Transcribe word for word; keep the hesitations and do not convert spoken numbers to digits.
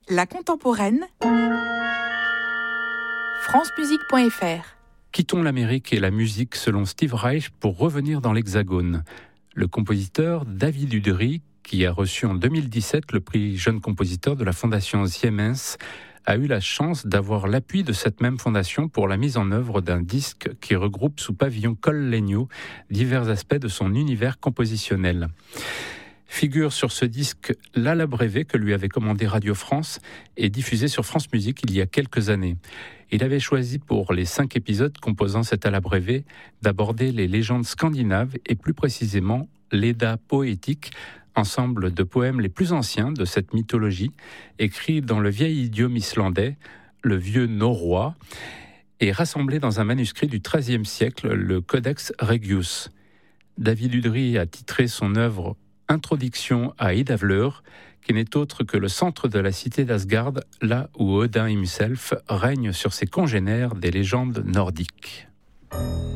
La contemporaine, francemusique point f r. Quittons l'Amérique et la musique selon Steve Reich pour revenir dans l'Hexagone. Le compositeur David Udry, qui a reçu en deux mille dix-sept le prix Jeune compositeur de la Fondation Siemens, a eu la chance d'avoir l'appui de cette même fondation pour la mise en œuvre d'un disque qui regroupe sous pavillon Col Legno divers aspects de son univers compositionnel. Figure sur ce disque L'Ala Breve que lui avait commandé Radio France et diffusé sur France Musique il y a quelques années. Il avait choisi pour les cinq épisodes composant cet Ala Breve d'aborder les légendes scandinaves et plus précisément l'Edda poétique, ensemble de poèmes les plus anciens de cette mythologie, écrits dans le vieil idiome islandais, le vieux norrois, et rassemblés dans un manuscrit du treizième siècle, le Codex Regius. David Udry a titré son œuvre Introduction à Idavlur, qui n'est autre que le centre de la cité d'Asgard, là où Odin himself règne sur ses congénères des légendes nordiques.